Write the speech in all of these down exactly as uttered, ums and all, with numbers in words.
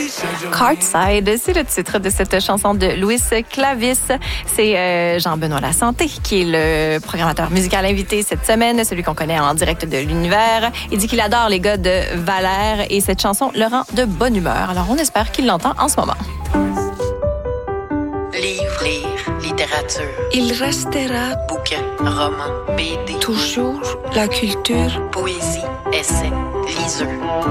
Cardside, c'est le titre de cette chanson de Louis Clavis. C'est euh, Jean-Benoît Lasanté qui est le programmateur musical invité cette semaine, celui qu'on connaît en direct de l'univers. Il dit qu'il adore les gars de Valère et cette chanson le rend de bonne humeur. Alors on espère qu'il l'entend en ce moment. Livre, lire, littérature. Il restera Bouquin, roman, B D. toujours la culture. Poésie, essai, liseux.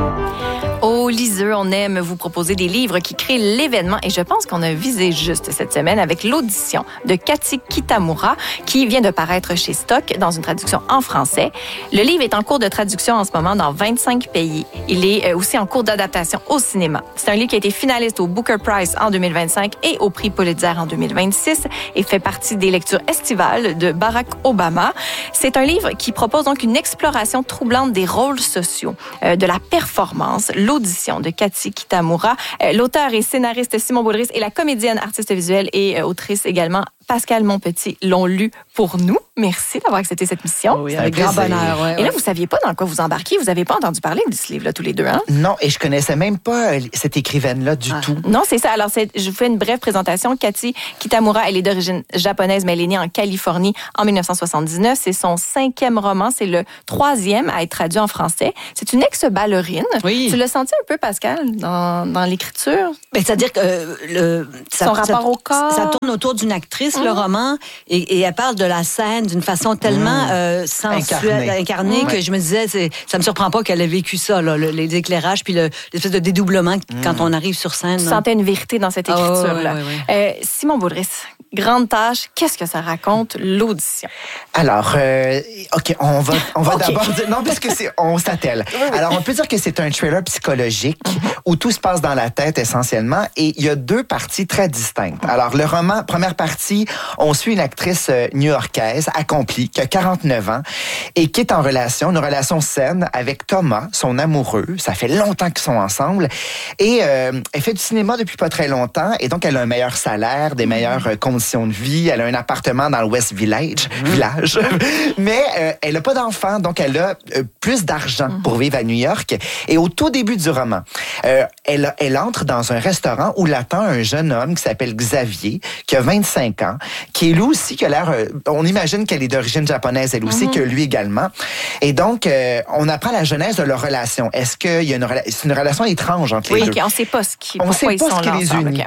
Au Liseux, on aime vous proposer des livres qui créent l'événement et je pense qu'on a visé juste cette semaine avec l'audition de Cathy Kitamura qui vient de paraître chez Stock dans une traduction en français. Le livre est en cours de traduction en ce moment dans vingt-cinq pays. Il est aussi en cours d'adaptation au cinéma. C'est un livre qui a été finaliste au Booker Prize en deux mille vingt-cinq et au prix Pulitzer en deux mille vingt-six et fait partie des lectures estivales de Barack Obama. C'est un livre qui propose donc une exploration troublante des rôles sociaux, euh, de la performance, l'audition de Cathy Kitamura. Euh, l'auteur et scénariste Simon Boulris et la comédienne, artiste visuelle et euh, autrice également Pascal Monpetit l'ont lu pour nous. Merci d'avoir accepté cette mission. Oui, avec grand bonheur. Ouais, et là, ouais. vous saviez pas dans quoi vous embarquiez. Vous avez pas entendu parler de ce livre-là tous les deux, hein? Non, et je connaissais même pas cette écrivaine-là du Ah. tout. Non, c'est ça. Alors, c'est, je vous fais une brève présentation. Cathy Kitamura, elle est d'origine japonaise, mais elle est née en Californie en dix-neuf cent soixante-dix-neuf. C'est son cinquième roman. C'est le troisième à être traduit en français. C'est une ex-ballerine. Oui. Tu l'as senti un peu, Pascal, dans, dans l'écriture? Ben, c'est-à-dire que euh, le, ça, Son ça, rapport au corps. ça tourne autour d'une actrice, le roman, et, et elle parle de la scène d'une façon tellement Mmh. euh, sensuelle, Incarnée. incarnée, Mmh. que je me disais, c'est, ça me surprend pas qu'elle ait vécu ça, là, le- les éclairages, puis le, l'espèce de dédoublement quand on arrive sur scène. Tu là. sentais une vérité dans cette Ah, ouais, écriture-là. ouais, ouais, ouais. Euh, Simon Boulris, grande tâche. Qu'est-ce que ça raconte, l'audition? Alors, euh, OK, on va, on va OK. d'abord dire... Non, parce que c'est... On s'attelle. Alors, on peut dire que c'est un thriller psychologique où tout se passe dans la tête essentiellement et il y a deux parties très distinctes. Alors, le roman, première partie, on suit une actrice euh, new-yorkaise accomplie qui a quarante-neuf ans et qui est en relation, une relation saine avec Thomas, son amoureux. Ça fait longtemps qu'ils sont ensemble et euh, elle fait du cinéma depuis pas très longtemps et donc elle a un meilleur salaire, des meilleures euh, conditions de vie. Elle a un appartement dans le West Village, village. mais euh, elle a pas d'enfant, donc elle a euh, plus d'argent pour vivre à New York. Et au tout début du roman, euh, elle, elle entre dans un restaurant où l'attend un jeune homme qui s'appelle Xavier, qui a vingt-cinq ans, qui est lui aussi, qui a l'air... euh, on imagine qu'elle est d'origine japonaise, elle aussi, que lui également. Et donc, euh, on apprend la genèse de leur relation. Est-ce qu'il y a une, rela- c'est une relation étrange entre les Oui, deux? OK, on sait pas ce qui, On pourquoi sait ils pas sont ce qui là les ensemble, unit. OK.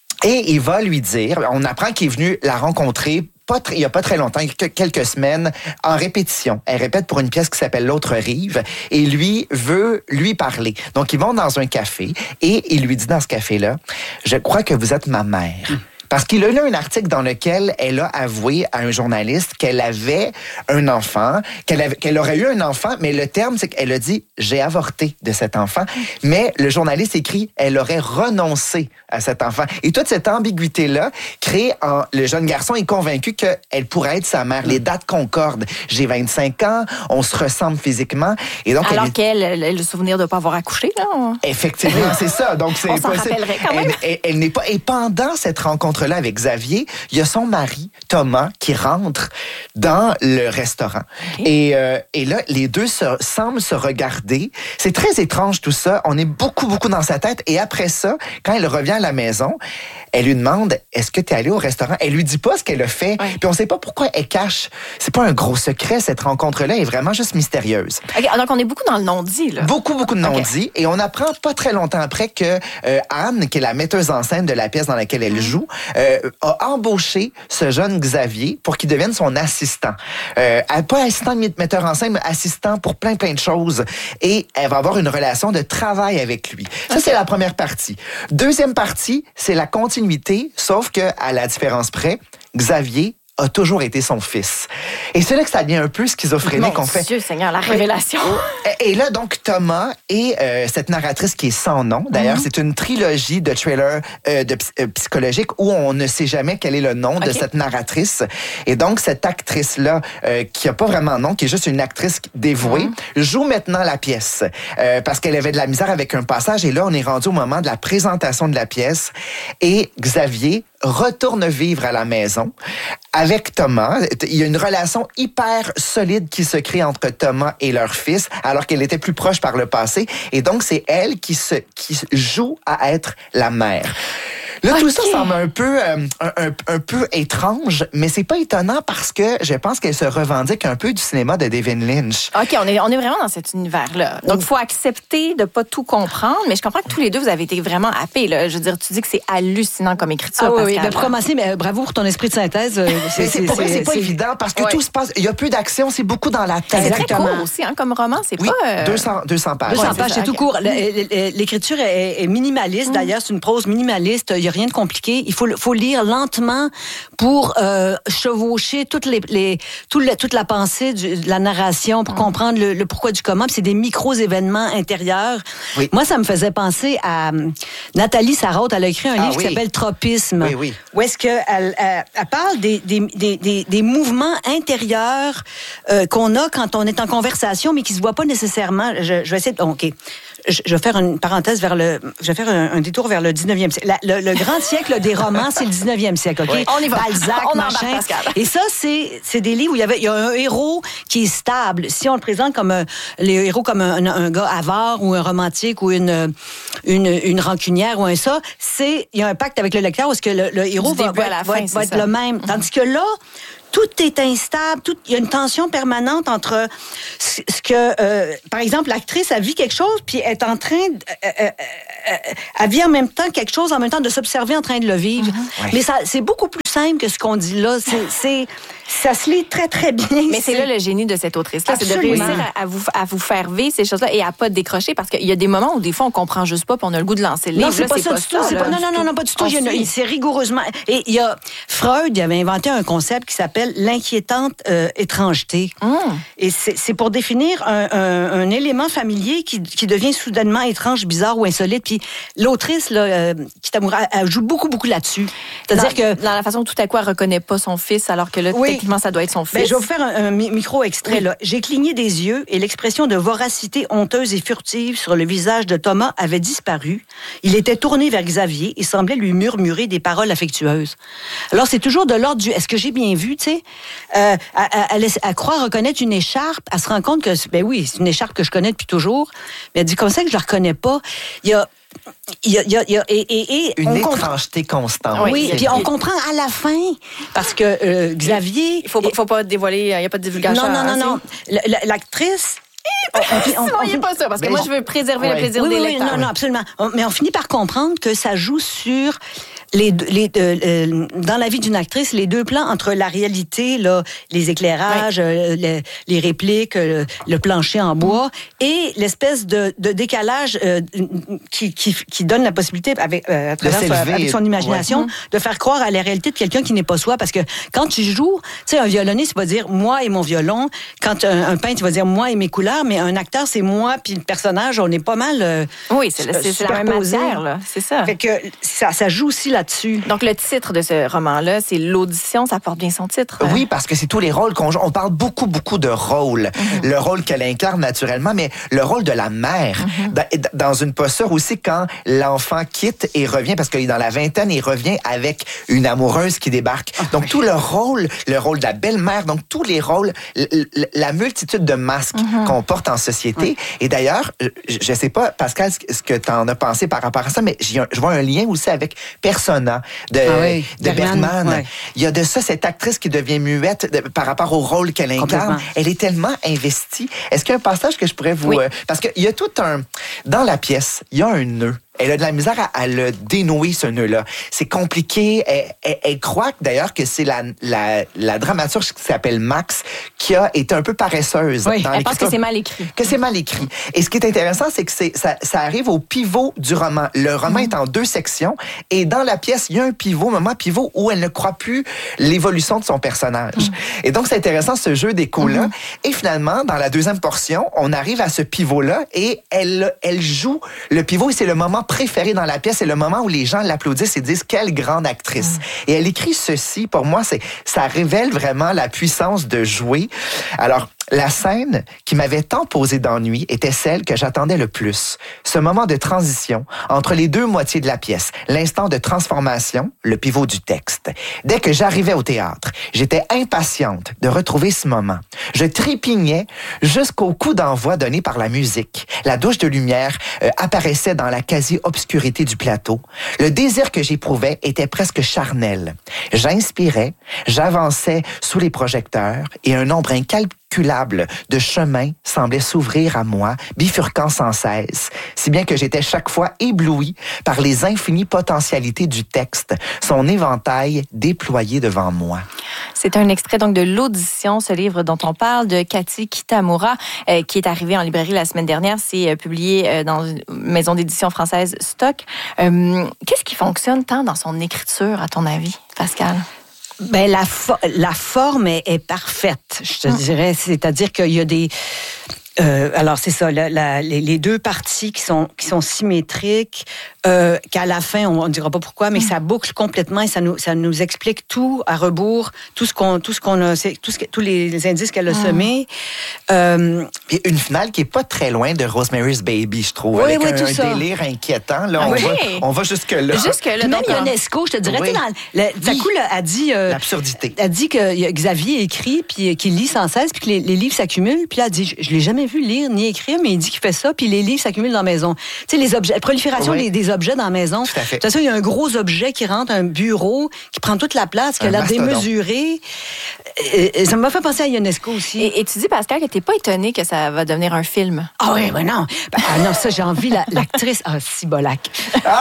Et il va lui dire, on apprend qu'il est venu la rencontrer pas tr- il y a pas très longtemps, il y a quelques semaines, en répétition. Elle répète pour une pièce qui s'appelle L'autre rive et lui veut lui parler. Donc, ils vont dans un café et il lui dit dans ce café-là, « Je crois que vous êtes ma mère. » Parce qu'il a lu un article dans lequel elle a avoué à un journaliste qu'elle avait un enfant, qu'elle, avait, qu'elle aurait eu un enfant, mais le terme, c'est qu'elle a dit « j'ai avorté de cet enfant ». Mais le journaliste écrit « elle aurait renoncé à cet enfant ». Et toute cette ambiguïté-là crée en... Le jeune garçon est convaincu qu'elle pourrait être sa mère. Les dates concordent. J'ai vingt-cinq ans, on se ressemble physiquement. Et donc, Alors elle... qu'elle, elle a le souvenir de ne pas avoir accouché, là. Effectivement, c'est ça. Donc, c'est On s'en possible. rappellerait quand même. Elle, elle, elle n'est pas. Et pendant cette rencontre-là avec Xavier, il y a son mari, Thomas, qui rentre dans le restaurant. Okay. Et, euh, et là, les deux se, semblent se regarder. C'est très étrange tout ça. On est beaucoup, beaucoup dans sa tête. Et après ça, quand elle revient à la maison, elle lui demande, est-ce que tu es allé au restaurant? Elle lui dit pas ce qu'elle a fait. Ouais. Puis on sait pas pourquoi elle cache. C'est pas un gros secret, cette rencontre-là. Elle est vraiment juste mystérieuse. Okay, donc on est beaucoup dans le non-dit, là. Beaucoup, beaucoup de non-dit. Okay. Et on apprend pas très longtemps après que euh, Anne, qui est la metteuse en scène de la pièce dans laquelle elle joue, euh, a embauché ce jeune Xavier pour qu'il devienne son assistant. Euh, pas assistant de metteur en scène, mais assistant pour plein, plein de choses. Et elle va avoir une relation de travail avec lui. Ça, okay. c'est la première partie. Deuxième partie, c'est la continuité, sauf que, à la différence près, Xavier a toujours été son fils. Et c'est là que ça devient un peu schizophrénique. Mon on fait. Dieu Seigneur, la révélation. Et là, donc, Thomas et euh, cette narratrice qui est sans nom, d'ailleurs, mm-hmm. c'est une trilogie de thrillers euh, de, euh, psychologiques où on ne sait jamais quel est le nom okay. de cette narratrice. Et donc, cette actrice-là, euh, qui a pas vraiment de nom, qui est juste une actrice dévouée, mm-hmm. joue maintenant la pièce. Euh, parce qu'elle avait de la misère avec un passage. Et là, on est rendu au moment de la présentation de la pièce. Et Xavier retourne vivre à la maison avec Thomas. Il y a une relation hyper solide qui se crée entre Thomas et leur fils, alors qu'elle était plus proche par le passé. Et donc, c'est elle qui, se, qui joue à être la mère. Là, okay. Tout ça semble un peu, euh, un, un, un peu étrange, mais c'est pas étonnant parce que je pense qu'elle se revendique un peu du cinéma de David Lynch. OK, on est, on est vraiment dans cet univers-là. Donc, il faut accepter de pas tout comprendre, mais je comprends que tous les deux, vous avez été vraiment happés. Là. Je veux dire, tu dis que c'est hallucinant comme écriture. Ah oui, Pascal, oui. Ben, pour commencer, mais, bravo pour ton esprit de synthèse. C'est, c'est, c'est, c'est pas c'est... évident parce que ouais. tout se passe, il y a peu d'action, c'est beaucoup dans la tête. C'est très court aussi, hein, comme roman, c'est oui, pas... Euh... deux cents, deux cents pages. deux cents ouais, pages, c'est, c'est tout okay. court. L'écriture est, est minimaliste, mm. d'ailleurs, c'est une prose minimaliste, il y a rien de compliqué. Il faut, faut lire lentement pour euh, chevaucher toutes les, les, tout le, toute la pensée du, de la narration, pour mmh. comprendre le, le pourquoi du comment. Puis c'est des micro-événements intérieurs. Oui. Moi, ça me faisait penser à euh, Nathalie Sarraute. Elle a écrit un ah, livre oui. qui s'appelle Tropisme. Oui, oui. Où est-ce qu'elle elle, elle parle des, des, des, des, des mouvements intérieurs euh, qu'on a quand on est en conversation, mais qui se voient pas nécessairement. Je, je vais essayer de... OK. Je, je vais faire une parenthèse vers le... Je vais faire un, un détour vers le dix-neuvième siècle. La, le, le grand siècle des romans, c'est le dix-neuvième siècle, OK? Oui. On y va. Balzac, on machin. Et ça, c'est, c'est des livres où il y, avait, il y a un héros qui est stable. Si on le présente comme un, les héros comme un, un gars avare ou un romantique ou une, une, une rancunière ou un ça, c'est... Il y a un pacte avec le lecteur où est-ce que le, le héros va, va, va, fin, va être le même. Tandis que là... Tout est instable, tout, il y a une tension permanente entre ce que, euh, par exemple, l'actrice a vu quelque chose, puis est en train, de, euh, euh, euh, elle vit en même temps quelque chose, en même temps de s'observer en train de le vivre. Mm-hmm. Oui. Mais ça, c'est beaucoup plus simple que ce qu'on dit là. C'est, c'est, ça se lit très, très bien. Mais c'est, c'est là le génie de cette autrice-là, Absolument. C'est de réussir à, à, vous, à vous faire vivre ces choses-là et à pas décrocher, parce qu'il y a des moments où des fois on comprend juste pas, puis on a le goût de lancer le livre. Non, c'est, là, pas, c'est, ça, pas, ça, c'est pas ça. Non, non, non, non, pas du tout. Il, c'est rigoureusement. Et il y a Freud, il avait inventé un concept qui s'appelle l'inquiétante euh, étrangeté. Mm. Et c'est, c'est pour définir un, un, un élément familier qui, qui devient soudainement étrange, bizarre ou insolite. Puis l'autrice, là, euh, Kitamura, elle joue beaucoup, beaucoup là-dessus. C'est-à-dire dans, que... Dans la façon où tout à coup, elle reconnaît pas son fils, alors que là, oui. techniquement, ça doit être son fils. Ben, je vais vous faire un, un micro-extrait. Oui. Là. J'ai cligné des yeux et l'expression de voracité honteuse et furtive sur le visage de Thomas avait disparu. Il était tourné vers Xavier et semblait lui murmurer des paroles affectueuses. Alors, c'est toujours de l'ordre du « est-ce que j'ai bien vu », tu sais? Euh, elle, elle, elle croit reconnaître une écharpe. Elle se rend compte que, ben oui, c'est une écharpe que je connais depuis toujours. Mais elle dit comme ça que je la reconnais pas. Il y a... Il y a, il y a, il y a, et, et, et une on étrangeté comprend... constante. Oui, oui. Puis on comprend à la fin, parce que euh, Xavier... Il faut, et... faut pas dévoiler, il n'y a pas de divulgation. Non, non, non, non. L'actrice... On, on, on, non, il n'y a pas ça, parce que moi, je veux préserver ouais. le plaisir oui, des oui, lecteurs. Non, non, absolument. Mais on finit par comprendre que ça joue sur... Les, les, euh, euh, dans la vie d'une actrice, les deux plans entre la réalité, là, les éclairages, ouais. euh, les, les répliques, euh, le plancher en bois, et l'espèce de, de décalage euh, qui, qui, qui donne la possibilité, avec, euh, à travers son, avec son imagination, ouais. de faire croire à la réalité de quelqu'un qui n'est pas soi. Parce que quand tu joues, tu sais, un violoniste va dire « moi et mon violon ». Quand un, un peintre va dire « moi et mes couleurs », mais un acteur, c'est moi puis le personnage, on est pas mal euh, Oui, c'est, c'est, c'est la même matière, là. C'est ça. Fait que ça, ça joue aussi là-dessus. Donc, le titre de ce roman-là, c'est L'audition. Ça porte bien son titre. Oui, parce que c'est tous les rôles qu'on joue. On parle beaucoup, beaucoup de rôles. Mm-hmm. Le rôle qu'elle incarne naturellement, mais le rôle de la mère. Mm-hmm. Dans une posture aussi, quand l'enfant quitte et revient, parce qu'il est dans la vingtaine, il revient avec une amoureuse qui débarque. Oh, donc, oui. tout le rôle, le rôle de la belle-mère, donc tous les rôles, la multitude de masques mm-hmm. qu'on porte en société. Oui. Et d'ailleurs, je ne sais pas, Pascal, ce que tu en as pensé par rapport à ça, mais je vois un lien aussi avec Persona de, ah oui, de Bergman. Bergman. Ouais. Il y a de ça, cette actrice qui devient muette de, par rapport au rôle qu'elle incarne. Elle est tellement investie. Est-ce qu'il y a un passage que je pourrais vous... Oui. Euh, parce qu'il y a tout un... Dans la pièce, il y a un nœud. Elle a de la misère à, à le dénouer, ce nœud-là. C'est compliqué. Elle, elle, elle croit d'ailleurs que c'est la, la, la dramaturge qui s'appelle Max qui a été un peu paresseuse. Oui, dans elle pense que c'est mal écrit. Que c'est mal écrit. Et ce qui est intéressant, c'est que c'est, ça, ça arrive au pivot du roman. Le roman mmh. est en deux sections et dans la pièce, il y a un pivot, un moment pivot où elle ne croit plus l'évolution de son personnage. Mmh. Et donc, c'est intéressant, ce jeu d'écho-là. Mmh. Et finalement, dans la deuxième portion, on arrive à ce pivot-là et elle, elle joue le pivot et c'est le moment préféré dans la pièce, c'est le moment où les gens l'applaudissent et disent « Quelle grande actrice! Mm. » Et elle écrit ceci, pour moi, c'est ça révèle vraiment la puissance de jouer. Alors, La scène qui m'avait tant posé d'ennui était celle que j'attendais le plus. Ce moment de transition entre les deux moitiés de la pièce, l'instant de transformation, le pivot du texte. Dès que j'arrivais au théâtre, j'étais impatiente de retrouver ce moment. Je trépignais jusqu'au coup d'envoi donné par la musique. La douche de lumière euh, apparaissait dans la quasi-obscurité du plateau. Le désir que j'éprouvais était presque charnel. J'inspirais, j'avançais sous les projecteurs et un nombre incalculable de chemins semblait s'ouvrir à moi, bifurquant sans cesse, si bien que j'étais chaque fois ébloui par les infinies potentialités du texte, son éventail déployé devant moi. C'est un extrait donc de l'audition, ce livre dont on parle, de Cathy Kitamura, euh, qui est arrivé en librairie la semaine dernière. C'est euh, publié euh, dans une maison d'édition française Stock. Euh, qu'est-ce qui fonctionne tant dans son écriture, à ton avis, Pascal? Ben la, fo- la forme est, est parfaite, je te hum. dirais. C'est-à-dire qu'il y a des... Euh, alors c'est ça, la, la, les, les deux parties qui sont qui sont symétriques, euh, qu'à la fin on ne dira pas pourquoi, mais mmh. ça boucle complètement et ça nous ça nous explique tout à rebours, tout ce qu'on tout ce qu'on a, c'est, tout ce que, tous les indices qu'elle a mmh. semés. Euh, et une finale qui est pas très loin de Rosemary's Baby, je trouve, oui, avec oui, un, tout un ça. délire inquiétant. Là, ah, on, oui. va, on va jusque là. Jusque là. Même donc, Ionesco, je te dirais, oui. dans le, tout à coup, là, a dit euh, l'absurdité. A dit que Xavier écrit puis qu'il lit sans cesse puis que les, les livres s'accumulent. Puis là, elle dit, je, je l'ai jamais vu lire ni écrire. Mais il dit qu'il fait ça, puis les livres s'accumulent dans la maison. Tu sais, les objets, la prolifération oui. des, des objets dans la maison. Tout à fait. De toute façon, il y a un gros objet qui rentre, un bureau, qui prend toute la place, qui a l'air démesuré. Et, et ça m'a fait penser à Ionesco aussi. Et, et tu dis, Pascal, que t'es pas étonné que ça va devenir un film. Ah oui, ben non. Ben, ah non, ça, j'ai envie, la, l'actrice... Ah, Cibolac. Ah!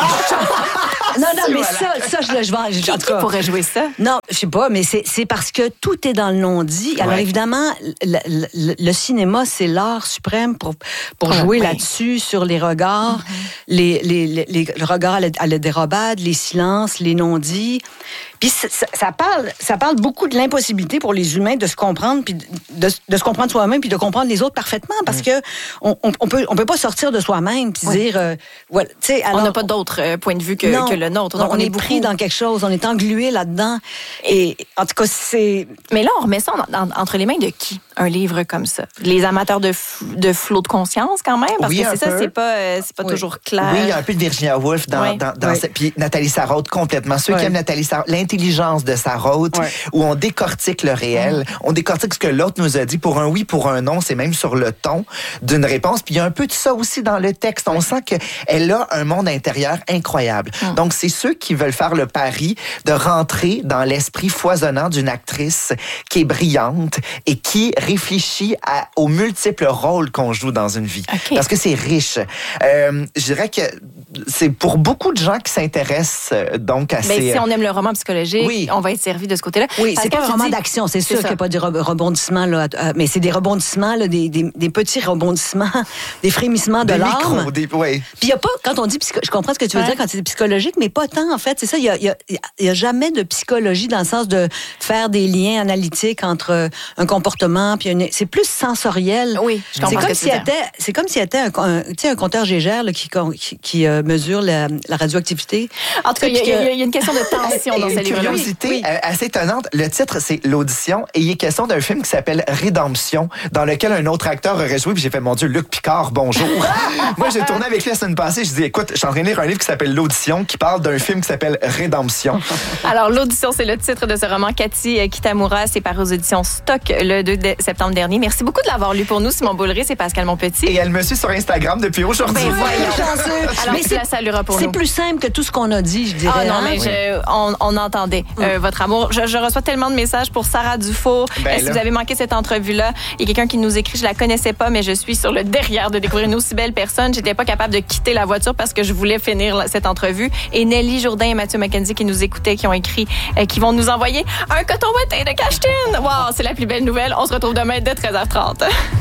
Non, non, mais ça, ça, je, je vais... Qui, qui pourrait jouer ça? Non, je sais pas, mais c'est, c'est parce que tout est dans le non-dit. Ouais. Alors, évidemment, le, le, le cinéma, c'est l'art suprême pour, pour oh, jouer oui. là-dessus, sur les regards, mm-hmm. les, les, les, les, le regard à la, à la dérobade, les silences, les non-dits. Puis ça, ça, parle, ça parle beaucoup de l'impossibilité pour les humains de se comprendre, puis de, de, de se comprendre soi-même, puis de comprendre les autres parfaitement, parce mm. que on, on, on peut, on peut pas sortir de soi-même, puis oui. dire, euh, voilà, tu sais, alors, on n'a pas d'autre euh, point de vue que, non, que le nôtre. Donc non, on, on est, est pris beaucoup... dans quelque chose, on est englué là-dedans, et en tout cas, c'est. Mais là, on remet ça en, en, entre les mains de qui, un livre comme ça? Les amateurs de, de flot de conscience, quand même, parce oui, que c'est ça, c'est pas, euh, c'est pas oui. toujours clair. Oui, il y a un peu de Virginia Woolf dans, oui. dans, dans oui. ce, puis Nathalie Sarraute complètement. Ceux oui. qui aiment Nathalie Sarraute, l'intelligence de Sarraute, oui. où on décortique le réel, mmh. on décortique ce que l'autre nous a dit pour un oui, pour un non, c'est même sur le ton d'une réponse. Puis il y a un peu de ça aussi dans le texte. On sent qu'elle a un monde intérieur incroyable. Mmh. Donc c'est ceux qui veulent faire le pari de rentrer dans l'esprit foisonnant d'une actrice qui est brillante et qui réfléchit à, aux multiples rôles qu'on joue dans une vie. Okay. Parce que c'est riche. Euh, je dirais que c'est pour beaucoup de gens qui s'intéressent donc à Mais ces... si on aime le roman psychologique, oui. on va être servi de ce côté-là. Oui, Parce c'est pas un roman dis... d'action, c'est, c'est sûr ça. Qu'il n'y a pas de rebondissements, là, mais c'est des rebondissements, là, des, des, des petits rebondissements, des frémissements de des l'âme. Micros, des... Oui. Puis il n'y a pas, quand on dit, psycho... je comprends ce que tu veux ouais. dire quand c'est psychologique, mais pas tant, en fait. C'est ça, il n'y a, y a, y a jamais de psychologie dans le sens de faire des liens analytiques entre un comportement, puis une... c'est plus sensoriel. Oui, je comprends c'est comme ce s'il était, c'est comme s'il y avait un, un, un compteur Gégère là, qui, qui, qui euh, mesure la, la radioactivité. En tout cas, il y, y, y a une question de tension dans ce livre-là. Une curiosité oui. euh, assez étonnante. Le titre, c'est L'Audition, et il est question d'un film qui s'appelle Rédemption, dans lequel un autre acteur aurait joué, puis j'ai fait, mon Dieu, Luc Picard, bonjour. Moi, j'ai tourné avec lui la semaine passée, je dis, écoute, je suis en train de lire un livre qui s'appelle L'Audition, qui parle d'un film qui s'appelle Rédemption. Alors, L'Audition, c'est le titre de ce roman. Cathy Kitamura, c'est paru aux éditions Stock le deux septembre dernier. Merci beaucoup de l'avoir lu pour nous, Simon Boulry, c'est Pascal Monpetit. Et elle me suit sur Instagram depuis aujourd'hui. Ben voyons. Alors, mais tu la salueras pour c'est nous. C'est plus simple que tout ce qu'on a dit, je dirais. Ah non, mais oui. je, on, on entendait euh, mm. votre amour. Je, je reçois tellement de messages pour Sarah Dufault. Ben euh, si vous avez manqué cette entrevue-là, il y a quelqu'un qui nous écrit, je la connaissais pas, mais je suis sur le derrière de découvrir une aussi belle personne. J'étais pas capable de quitter la voiture parce que je voulais finir cette entrevue. Et Nelly Jourdain et Mathieu Mackenzie qui nous écoutaient, qui ont écrit, euh, qui vont nous envoyer un coton ouaté de Cachetin. Wow, c'est la plus belle nouvelle. On se retrouve demain dès treize heures trente.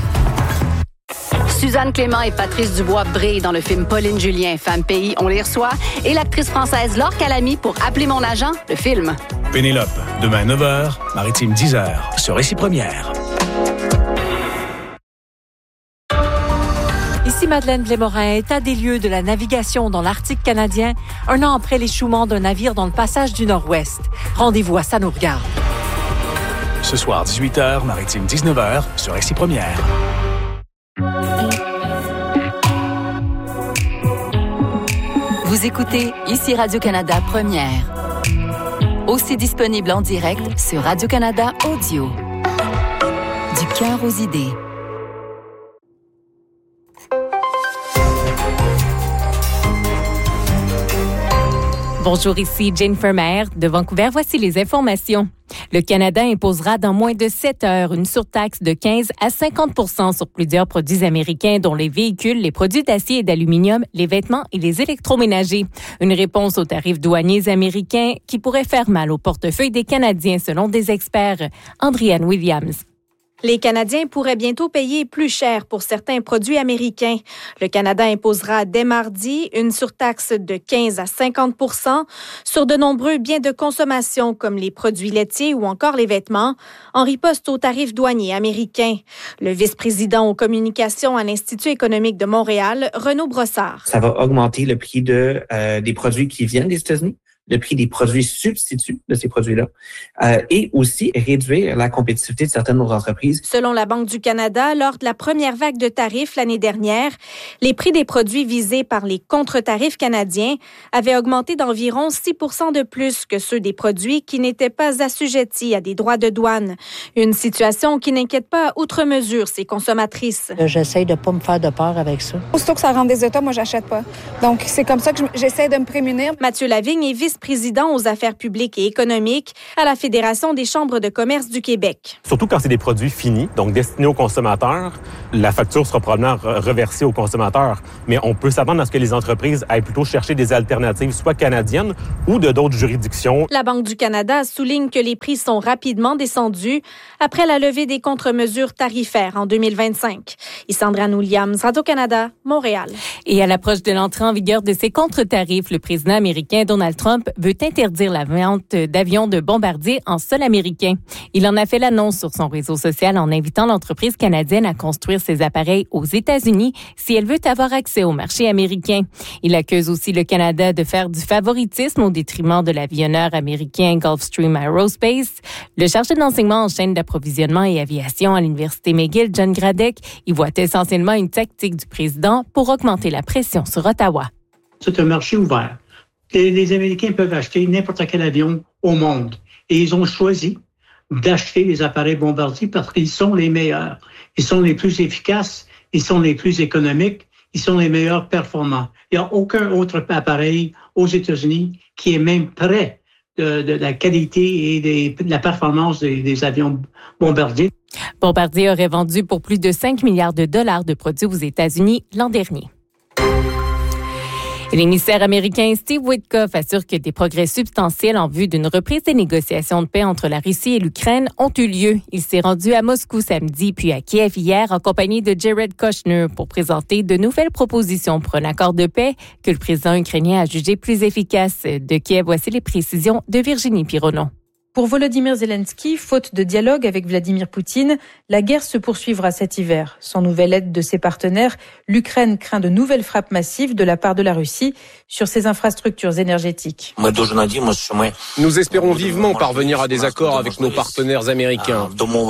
Suzanne Clément et Patrice Dubois brillent dans le film Pauline Julien, Femme Pays, on les reçoit. Et l'actrice française Laure Calamy pour Appeler mon agent, le film. Pénélope, demain neuf heures, Maritime dix heures, sur Récit Première. Ici Madeleine Blais-Morin, état des lieux de la navigation dans l'Arctique canadien, un an après l'échouement d'un navire dans le passage du Nord-Ouest. Rendez-vous à Ça nous regarde. Ce Ce soir, dix-huit heures, Maritime dix-neuf heures, sur R C Première. Vous écoutez ici Radio-Canada Première. Aussi disponible en direct sur Radio-Canada Audio. Du cœur aux idées. Bonjour, ici Jennifer Maher de Vancouver. Voici les informations. Le Canada imposera dans moins de sept heures une surtaxe de quinze à cinquante pour cent sur plusieurs produits américains, dont les véhicules, les produits d'acier et d'aluminium, les vêtements et les électroménagers. Une réponse aux tarifs douaniers américains qui pourrait faire mal au portefeuille des Canadiens, selon des experts. Andriane Williams. Les Canadiens pourraient bientôt payer plus cher pour certains produits américains. Le Canada imposera dès mardi une surtaxe de quinze à cinquante pour cent sur de nombreux biens de consommation comme les produits laitiers ou encore les vêtements, en riposte aux tarifs douaniers américains. Le vice-président aux communications à l'Institut économique de Montréal, Renaud Brossard. Ça va augmenter le prix de, euh, des produits qui viennent des États-Unis, le prix des produits substituts de ces produits-là, euh, et aussi réduire la compétitivité de certaines autres entreprises. Selon la Banque du Canada, lors de la première vague de tarifs l'année dernière, les prix des produits visés par les contre-tarifs canadiens avaient augmenté d'environ six pour cent de plus que ceux des produits qui n'étaient pas assujettis à des droits de douane. Une situation qui n'inquiète pas outre mesure ces consommatrices. J'essaie de ne pas me faire de peur avec ça. Aussitôt que ça rentre des États, moi, j'achète pas. Donc, c'est comme ça que j'essaie de me prémunir. Mathieu Lavigne est vice président aux affaires publiques et économiques à la Fédération des chambres de commerce du Québec. Surtout quand c'est des produits finis, donc destinés aux consommateurs, la facture sera probablement reversée aux consommateurs. Mais on peut s'attendre à ce que les entreprises aillent plutôt chercher des alternatives, soit canadiennes ou de d'autres juridictions. La Banque du Canada souligne que les prix sont rapidement descendus après la levée des contre-mesures tarifaires en deux mille vingt-cinq. Isandra Williams, Radio-Canada, Montréal. Et à l'approche de l'entrée en vigueur de ces contre-tarifs, le président américain Donald Trump veut interdire la vente d'avions de bombardiers en sol américain. Il en a fait l'annonce sur son réseau social en invitant l'entreprise canadienne à construire ses appareils aux États-Unis si elle veut avoir accès au marché américain. Il accuse aussi le Canada de faire du favoritisme au détriment de l'avionneur américain Gulfstream Aerospace. Le chargé d'enseignement en chaîne d'approvisionnement et aviation à l'Université McGill, John Gradek, y voit essentiellement une tactique du président pour augmenter la pression sur Ottawa. C'est un marché ouvert. Les, les Américains peuvent acheter n'importe quel avion au monde. Et ils ont choisi d'acheter les appareils bombardiers parce qu'ils sont les meilleurs. Ils sont les plus efficaces, ils sont les plus économiques, ils sont les meilleurs performants. Il n'y a aucun autre appareil aux États-Unis qui est même près de, de la qualité et des, de la performance des, des avions bombardiers. Bombardier aurait vendu pour plus de cinq milliards de dollars de produits aux États-Unis l'an dernier. L'émissaire américain Steve Witkoff assure que des progrès substantiels en vue d'une reprise des négociations de paix entre la Russie et l'Ukraine ont eu lieu. Il s'est rendu à Moscou samedi puis à Kiev hier en compagnie de Jared Kushner pour présenter de nouvelles propositions pour un accord de paix que le président ukrainien a jugé plus efficace. De Kiev, voici les précisions de Virginie Pironneau. Pour Volodymyr Zelensky, faute de dialogue avec Vladimir Poutine, la guerre se poursuivra cet hiver. Sans nouvelle aide de ses partenaires, l'Ukraine craint de nouvelles frappes massives de la part de la Russie sur ses infrastructures énergétiques. Nous espérons vivement parvenir à des accords avec nos partenaires américains.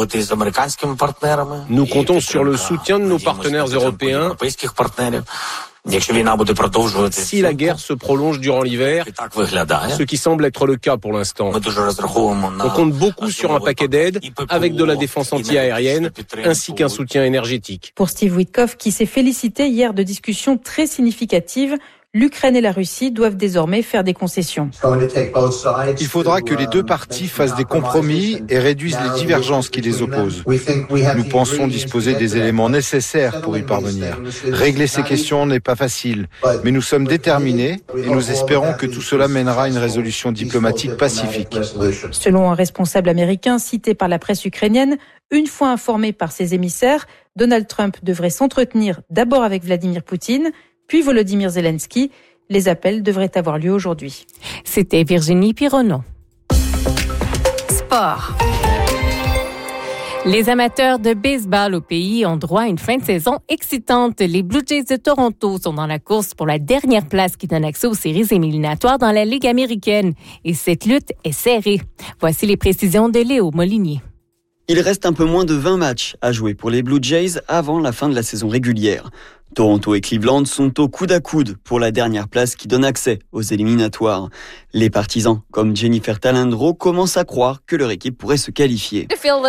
Nous comptons sur le soutien de nos partenaires européens. Si la guerre se prolonge durant l'hiver, ce qui semble être le cas pour l'instant, on compte beaucoup sur un paquet d'aides avec de la défense anti-aérienne ainsi qu'un soutien énergétique. Pour Steve Witkoff, qui s'est félicité hier de discussions très significatives, l'Ukraine et la Russie doivent désormais faire des concessions. Il faudra que les deux parties fassent des compromis et réduisent les divergences qui les opposent. Nous pensons disposer des éléments nécessaires pour y parvenir. Régler ces questions n'est pas facile, mais nous sommes déterminés et nous espérons que tout cela mènera à une résolution diplomatique pacifique. Selon un responsable américain cité par la presse ukrainienne, une fois informé par ses émissaires, Donald Trump devrait s'entretenir d'abord avec Vladimir Poutine, puis Volodymyr Zelensky. Les appels devraient avoir lieu aujourd'hui. C'était Virginie Pironneau. Sport. Les amateurs de baseball au pays ont droit à une fin de saison excitante. Les Blue Jays de Toronto sont dans la course pour la dernière place qui donne accès aux séries éliminatoires dans la Ligue américaine. Et cette lutte est serrée. Voici les précisions de Léo Molinier. Il reste un peu moins de vingt matchs à jouer pour les Blue Jays avant la fin de la saison régulière. Toronto et Cleveland sont au coude à coude pour la dernière place qui donne accès aux éliminatoires. Les partisans, comme Jennifer Talandro, commencent à croire que leur équipe pourrait se qualifier.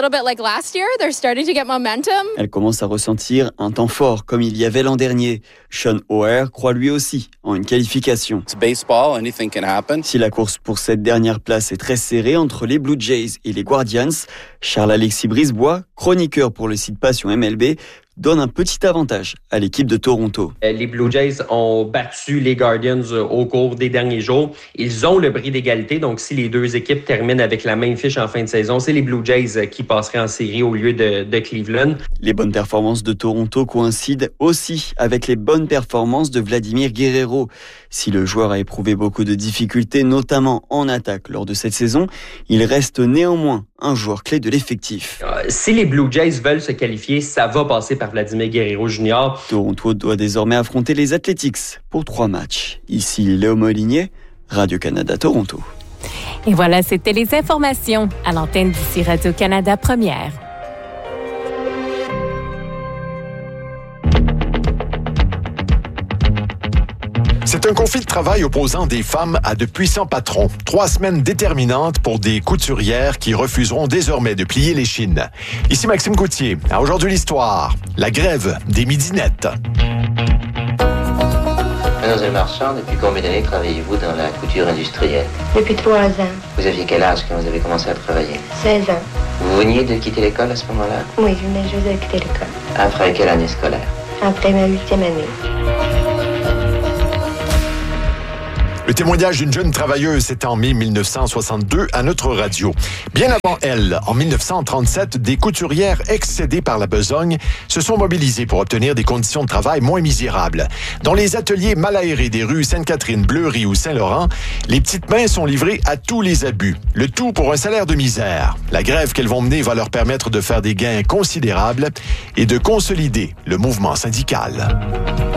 Elle commence à ressentir un temps fort comme il y avait l'an dernier. Sean O'Hare croit lui aussi en une qualification. Si la course pour cette dernière place est très serrée entre les Blue Jays et les Guardians, Charles-Alexis Brisebois, chroniqueur pour le site Passion M L B, donne un petit avantage à l'équipe de Toronto. Les Blue Jays ont battu les Guardians au cours des derniers jours. Ils ont le bris d'égalité, donc si les deux équipes terminent avec la même fiche en fin de saison, c'est les Blue Jays qui passeraient en série au lieu de, de Cleveland. Les bonnes performances de Toronto coïncident aussi avec les bonnes performances de Vladimir Guerrero. Si le joueur a éprouvé beaucoup de difficultés, notamment en attaque lors de cette saison, il reste néanmoins un joueur clé de l'effectif. Euh, si les Blue Jays veulent se qualifier, ça va passer par Vladimir Guerrero junior Toronto doit désormais affronter les Athletics pour trois matchs. Ici Léo Molinier, Radio-Canada Toronto. Et voilà, c'était les informations à l'antenne d'ici Radio-Canada Première. C'est un conflit de travail opposant des femmes à de puissants patrons. Trois semaines déterminantes pour des couturières qui refuseront désormais de plier les chines. Ici Maxime Gauthier. À Aujourd'hui l'Histoire, la grève des midinettes. Mademoiselle Marchand, depuis combien d'années travaillez-vous dans la couture industrielle? Depuis trois ans. Vous aviez quel âge quand vous avez commencé à travailler? seize ans. Vous veniez de quitter l'école à ce moment-là? Oui, je venais juste de quitter l'école. Après quelle année scolaire? Après ma huitième année. Le témoignage d'une jeune travailleuse, c'était en mai mille neuf cent soixante-deux à notre radio. Bien avant elle, en mille neuf cent trente-sept, des couturières excédées par la besogne se sont mobilisées pour obtenir des conditions de travail moins misérables. Dans les ateliers mal aérés des rues Sainte-Catherine, Bleury ou Saint-Laurent, les petites mains sont livrées à tous les abus. Le tout pour un salaire de misère. La grève qu'elles vont mener va leur permettre de faire des gains considérables et de consolider le mouvement syndical.